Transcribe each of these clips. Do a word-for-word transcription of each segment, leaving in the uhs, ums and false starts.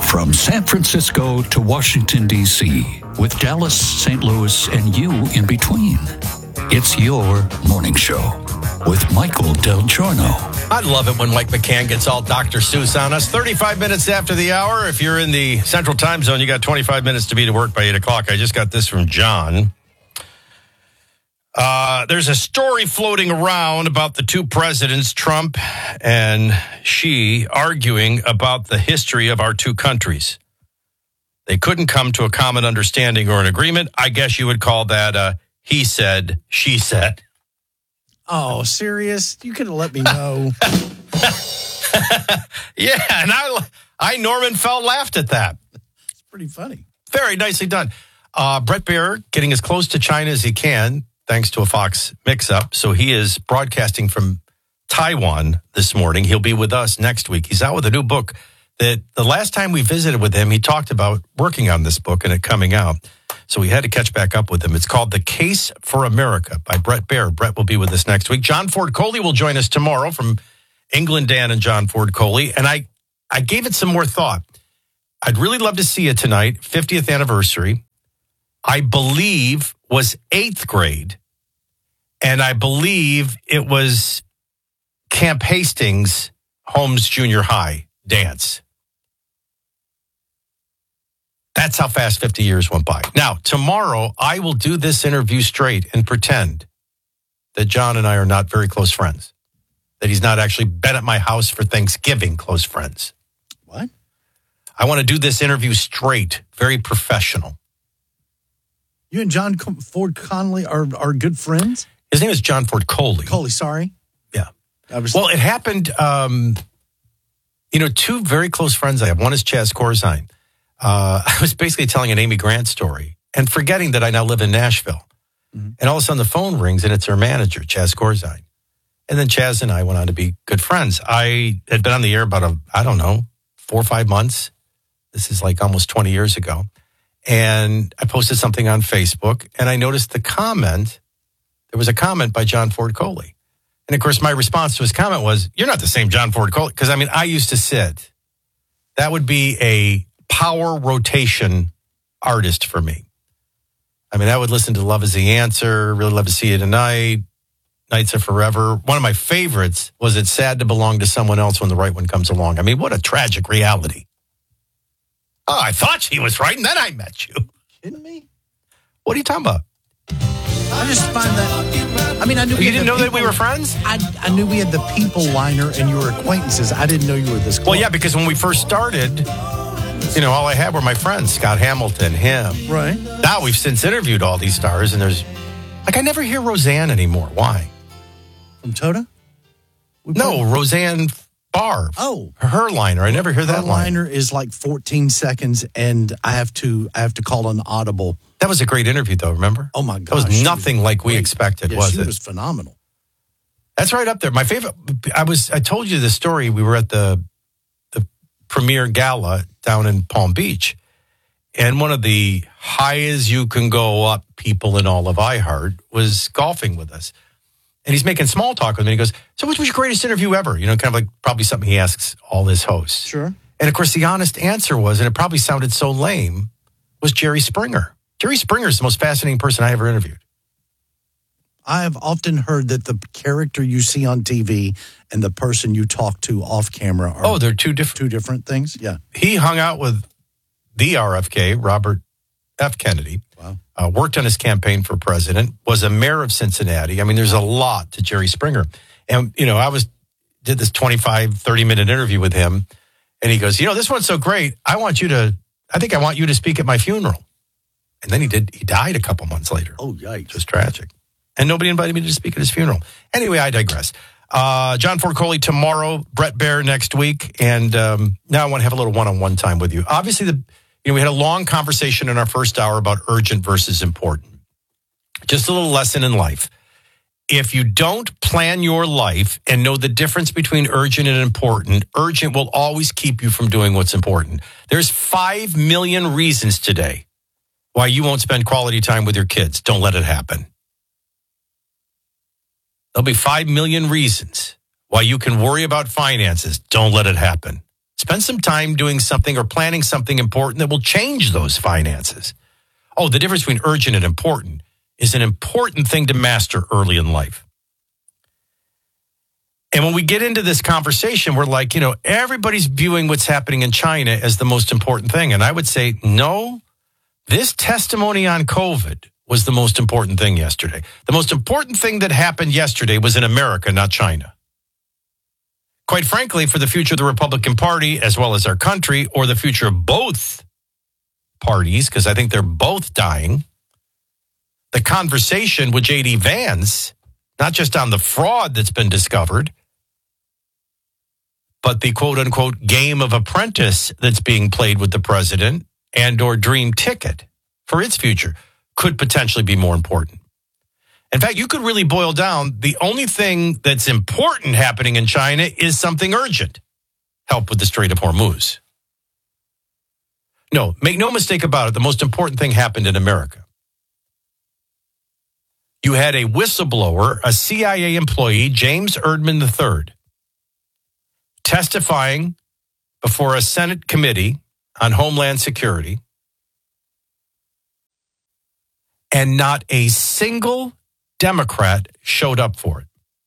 From San Francisco to Washington, D C, with Dallas, Saint Louis, and you in between. It's your morning show with Michael Del Giorno. I love it when Mike McCann gets all Doctor Seuss on us. thirty-five minutes after the hour. If you're in the Central Time Zone, you got twenty-five minutes to be to work by eight o'clock. I just got this from John. Uh, there's a story floating around about the two presidents, Trump and Xi, arguing about the history of our two countries. They couldn't come to a common understanding or an agreement. I guess you would call that a he said, she said. Oh, serious? You could have let me know. Yeah, and I, I, Norman Fell, laughed at that. It's pretty funny. Very nicely done. Uh, Bret Baier getting as close to China as he can, thanks to a Fox mix-up. So he is broadcasting from Taiwan this morning. He'll be with us next week. He's out with a new book that the last time we visited with him, he talked about working on this book and it coming out. So we had to catch back up with him. It's called The Case for America by Bret Baier. Bret will be with us next week. John Ford Coley will join us tomorrow from England, Dan and John Ford Coley. And I, I gave it some more thought. I'd really love to see you tonight, fiftieth anniversary. I believe was eighth grade. And I believe it was Camp Hastings, Holmes Junior High dance. That's how fast fifty years went by. Now, tomorrow, I will do this interview straight and pretend that John and I are not very close friends. That he's not actually been at my house for Thanksgiving, close friends. What? I want to do this interview straight, very professional. You and John Ford Connolly are, are good friends? His name is John Ford Coley. Coley, sorry. Yeah. I was... Well, it happened, um, you know, two very close friends I have. One is Chaz Corzine. Uh, I was basically telling an Amy Grant story and forgetting that I now live in Nashville. Mm-hmm. And all of a sudden the phone rings and it's her manager, Chaz Corzine. And then Chaz and I went on to be good friends. I had been on the air about, a, I don't know, four or five months. This is like almost twenty years ago. And I posted something on Facebook and I noticed the comment. There was a comment by John Ford Coley. And of course, my response to his comment was, you're not the same John Ford Coley. Because I mean, I used to sit. That would be a power rotation artist for me. I mean, I would listen to Love Is the Answer, Really Love to See You Tonight, Nights of Forever. One of my favorites was It's Sad to Belong to Someone Else When the Right One Comes Along. I mean, what a tragic reality. Oh, I thought she was right, and then I met you. Kidding me? What are you talking about? I just find that, I mean, I knew you didn't know people, that we were friends? I, I knew we had the people liner and you were acquaintances. I didn't know you were this close. Well, yeah, because when we first started, you know, all I had were my friends, Scott Hamilton, him. Right. Now we've since interviewed all these stars, and there's, like, I never hear Roseanne anymore. Why? From Toda? We no, put... Roseanne Barr. Oh. Her liner. I never hear that Her line. liner is like fourteen seconds, and I have to I have to call an audible. That was a great interview, though, remember? Oh, my gosh. That was nothing was like we expected, yeah, was she it? She was phenomenal. That's right up there. My favorite, I was, I told you the story. We were at the the premiere gala down in Palm Beach, and one of the high as you can go up people in all of iHeart was golfing with us. And he's making small talk with me. He goes, so what was your greatest interview ever? You know, kind of like probably something he asks all his hosts. Sure. And, of course, the honest answer was, and it probably sounded so lame, was Jerry Springer. Jerry Springer is the most fascinating person I ever interviewed. I have often heard that the character you see on T V and the person you talk to off camera are oh, they're two different two different things. Yeah. He hung out with the R F K, Robert F. Kennedy. Wow. Uh, worked on his campaign for president, was a mayor of Cincinnati. I mean, there's a lot to Jerry Springer. And, you know, I was did this twenty-five, thirty minute interview with him. And he goes, you know, this one's so great. I want you to, I think I want you to speak at my funeral. And then he did, he died a couple months later. Oh, yikes. It was tragic. And nobody invited me to speak at his funeral. Anyway, I digress. Uh, John Ford Coley tomorrow, Bret Baier next week. And um, now I want to have a little one-on-one time with you. Obviously, the you know, we had a long conversation in our first hour about urgent versus important. Just a little lesson in life. If you don't plan your life and know the difference between urgent and important, urgent will always keep you from doing what's important. There's five million reasons today why you won't spend quality time with your kids. Don't let it happen. There'll be five million reasons why you can worry about finances. Don't let it happen. Spend some time doing something or planning something important that will change those finances. Oh, the difference between urgent and important is an important thing to master early in life. And when we get into this conversation, we're like, you know, everybody's viewing what's happening in China as the most important thing. And I would say, no, this testimony on COVID was the most important thing yesterday. The most important thing that happened yesterday was in America, not China. Quite frankly, for the future of the Republican Party, as well as our country, or the future of both parties, because I think they're both dying, the conversation with J D Vance, not just on the fraud that's been discovered, but the quote-unquote game of apprentice that's being played with the president and or dream ticket for its future could potentially be more important. In fact, you could really boil down the only thing that's important happening in China is something urgent. Help with the Strait of Hormuz. No, make no mistake about it. The most important thing happened in America. You had a whistleblower, a C I A employee, James Erdman the third, testifying before a Senate committee on Homeland Security, and not a single Democrat showed up for it.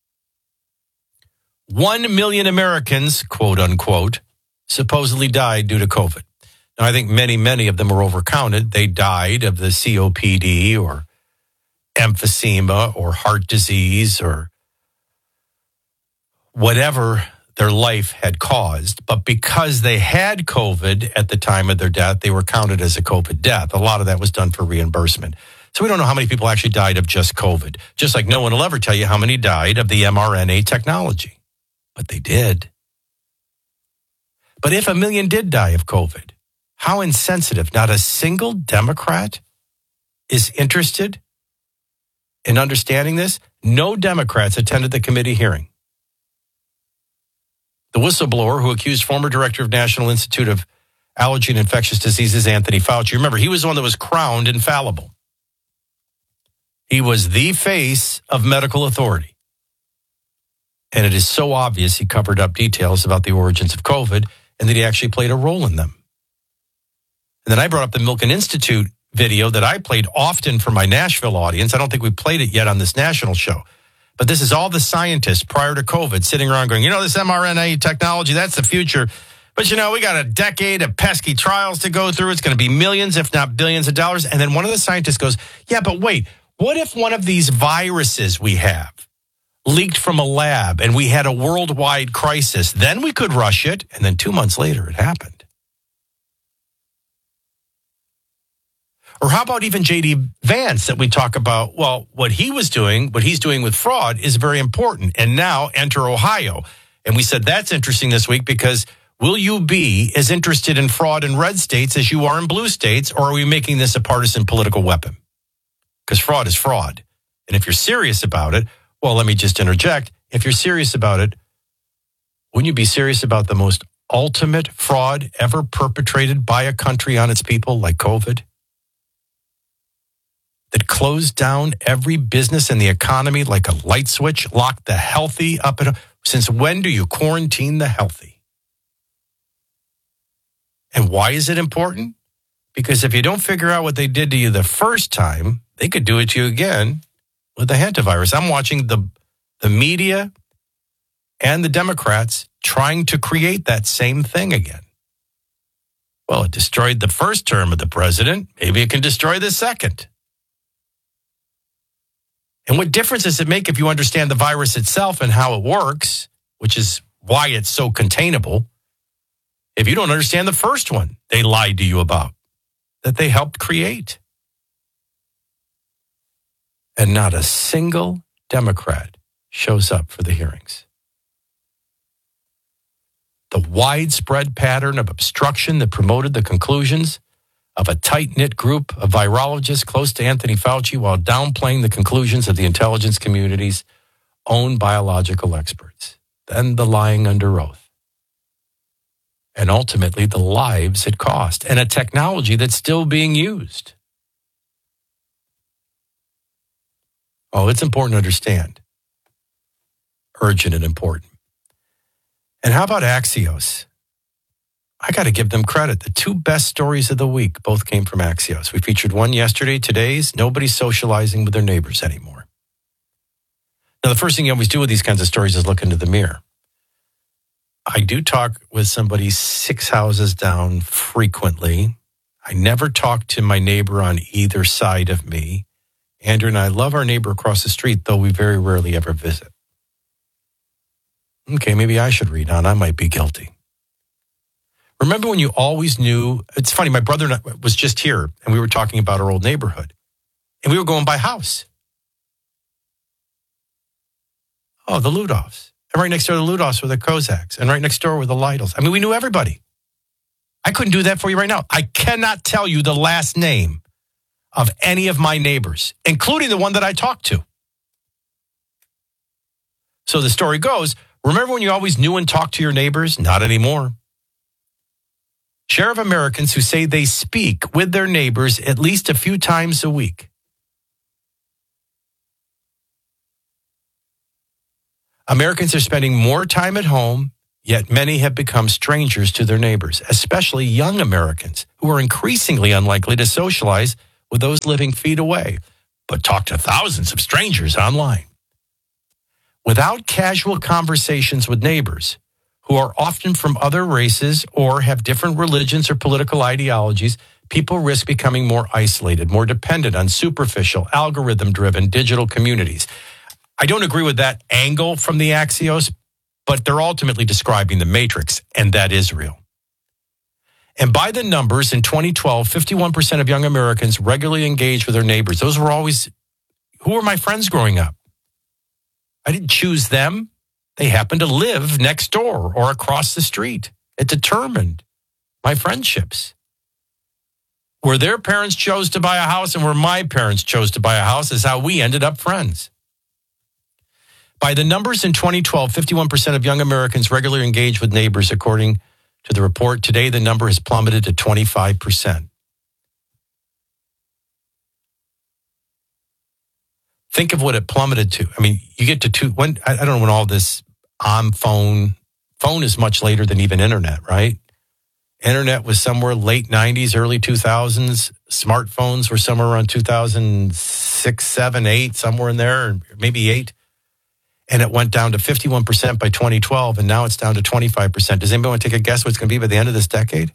One million Americans, quote unquote, supposedly died due to COVID. Now, I think many, many of them were overcounted. They died of the C O P D or emphysema or heart disease or whatever their life had caused. But because they had COVID at the time of their death, they were counted as a COVID death. A lot of that was done for reimbursement. So we don't know how many people actually died of just COVID, just like no one will ever tell you how many died of the mRNA technology. But they did. But if a million did die of COVID, how insensitive. Not a single Democrat is interested in understanding this. No Democrats attended the committee hearing. The whistleblower who accused former director of National Institute of Allergy and Infectious Diseases, Anthony Fauci. Remember, he was the one that was crowned infallible. He was the face of medical authority. And it is so obvious he covered up details about the origins of COVID and that he actually played a role in them. And then I brought up the Milken Institute video that I played often for my Nashville audience. I don't think we played it yet on this national show. But this is all the scientists prior to COVID sitting around going, you know, this mRNA technology, that's the future. But, you know, we got a decade of pesky trials to go through. It's going to be millions, if not billions of dollars. And then one of the scientists goes, yeah, but wait, what if one of these viruses we have leaked from a lab and we had a worldwide crisis? Then we could rush it. And then two months later, it happened. Or how about even J D Vance that we talk about? Well, what he was doing, what he's doing with fraud is very important. And now enter Ohio. And we said that's interesting this week because will you be as interested in fraud in red states as you are in blue states? Or are we making this a partisan political weapon? Because fraud is fraud. And if you're serious about it, well, let me just interject. If you're serious about it, wouldn't you be serious about the most ultimate fraud ever perpetrated by a country on its people like COVID? That closed down every business in the economy like a light switch, locked the healthy up. And since when do you quarantine the healthy? And why is it important? Because if you don't figure out what they did to you the first time, they could do it to you again with the hantavirus. I'm watching the, the media and the Democrats trying to create that same thing again. Well, it destroyed the first term of the president. Maybe it can destroy the second. And what difference does it make if you understand the virus itself and how it works, which is why it's so containable, if you don't understand the first one they lied to you about, that they helped create? And not a single Democrat shows up for the hearings. The widespread pattern of obstruction that promoted the conclusions of a tight-knit group of virologists close to Anthony Fauci while downplaying the conclusions of the intelligence community's own biological experts. Then the lying under oath. And ultimately, the lives it cost. And a technology that's still being used. Oh, it's important to understand. Urgent and important. And how about Axios? I got to give them credit. The two best stories of the week both came from Axios. We featured one yesterday. Today's nobody's socializing with their neighbors anymore. Now, the first thing you always do with these kinds of stories is look into the mirror. I do talk with somebody six houses down frequently. I never talk to my neighbor on either side of me. Andrew and I love our neighbor across the street, though we very rarely ever visit. Okay, maybe I should read on. I might be guilty. Remember when you always knew, it's funny, my brother was just here, and we were talking about our old neighborhood, and we were going by house. Oh, the Ludolfs. And right next door to the Ludolfs were the Kozaks, and right next door were the Lidls. I mean, we knew everybody. I couldn't do that for you right now. I cannot tell you the last name of any of my neighbors, including the one that I talked to. So the story goes, remember when you always knew and talked to your neighbors? Not anymore. Share of Americans who say they speak with their neighbors at least a few times a week. Americans are spending more time at home, yet many have become strangers to their neighbors, especially young Americans who are increasingly unlikely to socialize with those living feet away, but talk to thousands of strangers online. Without casual conversations with neighbors, who are often from other races or have different religions or political ideologies, people risk becoming more isolated, more dependent on superficial, algorithm-driven digital communities. I don't agree with that angle from the Axios, but they're ultimately describing the matrix, and that is real. And by the numbers, in twenty twelve, fifty-one percent of young Americans regularly engaged with their neighbors. Those were always, who were my friends growing up? I didn't choose them. They happened to live next door or across the street. It determined my friendships. Where their parents chose to buy a house and where my parents chose to buy a house is how we ended up friends. By the numbers in twenty twelve, fifty-one percent of young Americans regularly engage with neighbors, according to the report. Today, the number has plummeted to twenty-five percent. Think of what it plummeted to. I mean, you get to two, when, I don't know when all this on phone, phone is much later than even internet, right? Internet was somewhere late nineties, early two thousands. Smartphones were somewhere around two thousand six, seven, eight, somewhere in there, maybe eight. And it went down to fifty-one percent by twenty twelve, and now it's down to twenty-five percent. Does anybody want to take a guess what it's going to be by the end of this decade?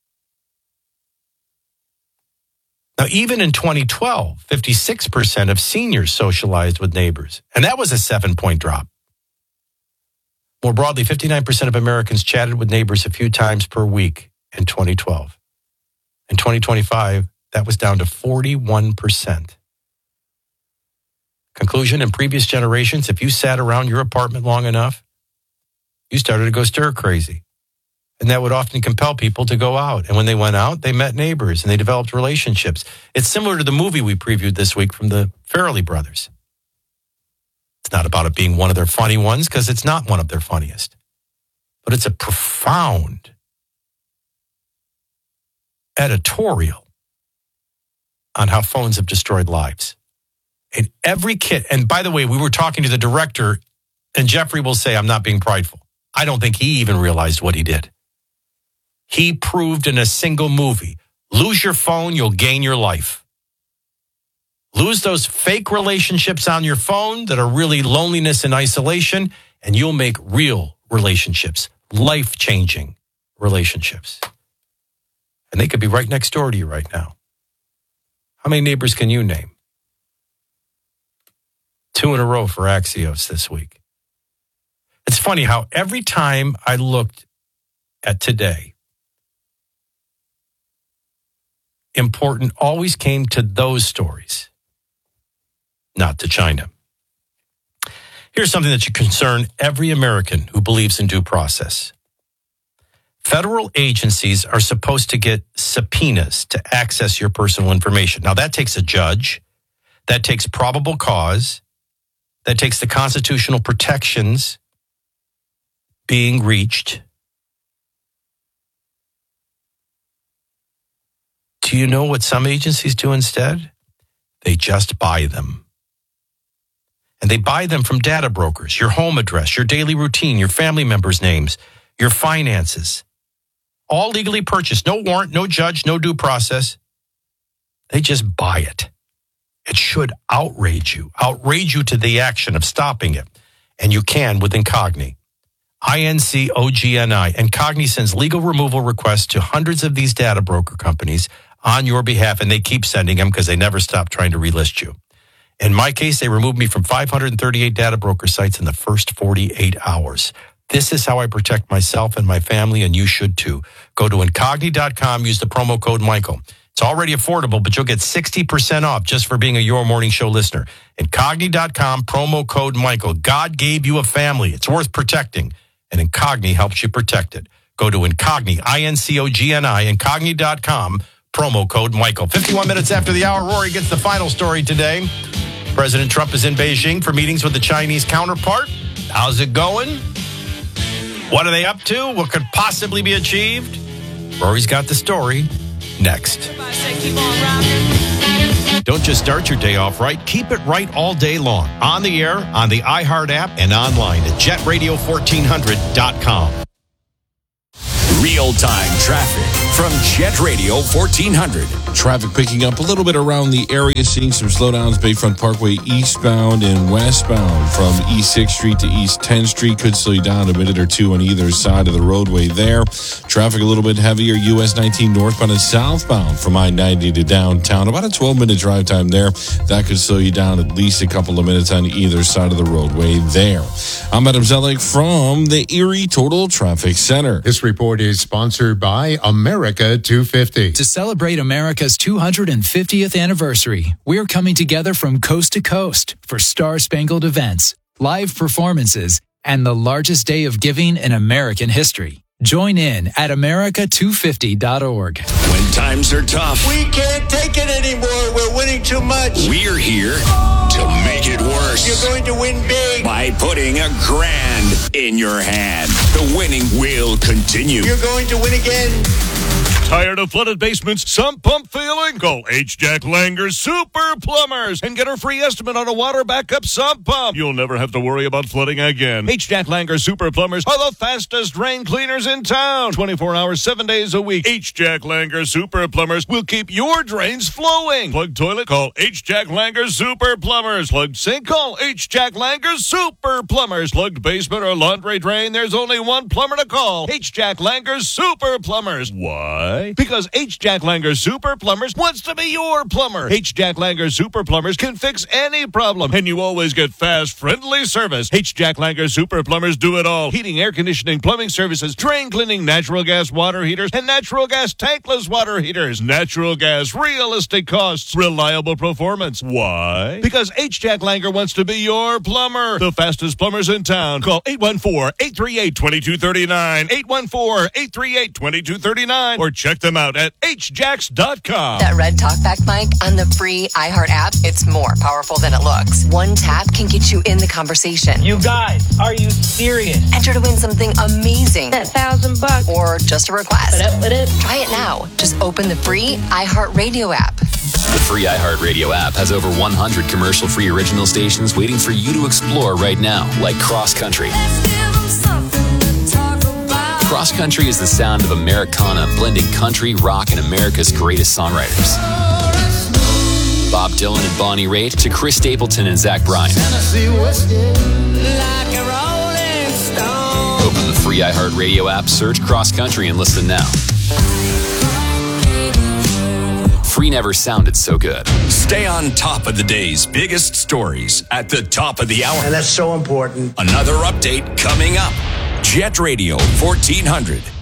Now, even in twenty twelve, fifty-six percent of seniors socialized with neighbors, and that was a seven-point drop. More broadly, fifty-nine percent of Americans chatted with neighbors a few times per week in twenty twelve. In twenty twenty-five, that was down to forty-one percent. Conclusion, in previous generations, if you sat around your apartment long enough, you started to go stir crazy. And that would often compel people to go out. And when they went out, they met neighbors and they developed relationships. It's similar to the movie we previewed this week from the Farrelly brothers. It's not about it being one of their funny ones, because it's not one of their funniest. But it's a profound editorial on how phones have destroyed lives. And every kid, and by the way, we were talking to the director, and Jeffrey will say, I'm not being prideful. I don't think he even realized what he did. He proved in a single movie, lose your phone, you'll gain your life. Lose those fake relationships on your phone that are really loneliness and isolation, and you'll make real relationships, life-changing relationships. And they could be right next door to you right now. How many neighbors can you name? Two in a row for Axios this week. It's funny how every time I looked at today, important always came to those stories, not to China. Here's something that should concern every American who believes in due process. Federal agencies are supposed to get subpoenas to access your personal information. Now, that takes a judge. That takes probable cause. That takes the constitutional protections being reached. Do you know what some agencies do instead? They just buy them. And they buy them from data brokers, your home address, your daily routine, your family members' names, your finances. all legally purchased. No warrant, no judge, no due process. They just buy it. It should outrage you, outrage you to the action of stopping it. And you can with Incogni. I N C O G N I. Incogni sends legal removal requests to hundreds of these data broker companies on your behalf, and they keep sending them because they never stop trying to relist you. In my case, they removed me from five hundred thirty-eight data broker sites in the first forty-eight hours. This is how I protect myself and my family, and you should too. Go to Incogni dot com, use the promo code Michael. It's already affordable, but you'll get sixty percent off just for being a Your Morning Show listener. Incogni dot com, promo code Michael. God gave you a family. It's worth protecting, and Incogni helps you protect it. Go to Incogni, I N C O G N I, Incogni dot com, promo code Michael. fifty-one minutes after the hour, Rory gets the final story today. President Trump is in Beijing for meetings with the Chinese counterpart. How's it going? What are they up to? What could possibly be achieved? Rory's got the story next. Don't just start your day off right. Keep it right all day long. On the air, on the iHeart app, and online at jet radio fourteen hundred dot com. Real-time traffic from Jet Radio fourteen hundred. Traffic picking up a little bit around the area, seeing some slowdowns. Bayfront Parkway eastbound and westbound from East sixth Street to East tenth Street. Could slow you down a minute or two on either side of the roadway there. Traffic a little bit heavier, U S nineteen northbound and southbound from I ninety to downtown. About a twelve-minute drive time there. That could slow you down at least a couple of minutes on either side of the roadway there. I'm Adam Zellick from the Erie Total Traffic Center. This report is sponsored by America two fifty. To celebrate America's two hundred fiftieth anniversary, we're coming together from coast to coast for star-spangled events, live performances, and the largest day of giving in American history. Join in at America two fifty dot org. When times are tough, we can't take it anymore. We're winning too much. We're here to make it worse. You're going to win big by putting a grand in your hand. The winning will continue. You're going to win again. Tired of flooded basements, sump pump feeling? Call H. Jack Langer Super Plumbers and get a free estimate on a water backup sump pump. You'll never have to worry about flooding again. H. Jack Langer Super Plumbers are the fastest drain cleaners in town. twenty-four hours, seven days a week. H. Jack Langer Super Plumbers will keep your drains flowing. Plugged toilet? Call H. Jack Langer Super Plumbers. Plugged sink? Call H. Jack Langer Super Plumbers. Plugged basement or laundry drain? There's only one plumber to call. H. Jack Langer Super Plumbers. Why? Because H. Jack Langer Super Plumbers wants to be your plumber. H. Jack Langer Super Plumbers can fix any problem, and you always get fast, friendly service. H. Jack Langer Super Plumbers do it all. Heating, air conditioning, plumbing services, drain cleaning, natural gas water heaters, and natural gas tankless water heaters. Natural gas, realistic costs, reliable performance. Why? Because H. Jack Langer wants to be your plumber. The fastest plumbers in town. Call eight one four, eight three eight, two two three nine, eight one four, eight three eight, two two three nine, or check them out at h jacks dot com. That red talkback mic on the free iHeart app, it's more powerful than it looks. One tap can get you in the conversation. You guys, are you serious? Enter to win something amazing. That thousand bucks. Or just a request. What up, what up? Try it now. Just open the free iHeart Radio app. The free iHeart Radio app has over one hundred commercial-free original stations waiting for you to explore right now, like Cross Country. Cross Country is the sound of Americana, blending country, rock, and America's greatest songwriters. Bob Dylan and Bonnie Raitt to Chris Stapleton and Zach Bryan. Open the free iHeart Radio app, search Cross Country, and listen now. Free never sounded so good. Stay on top of the day's biggest stories at the top of the hour. And that's so important. Another update coming up. Jet Radio fourteen hundred.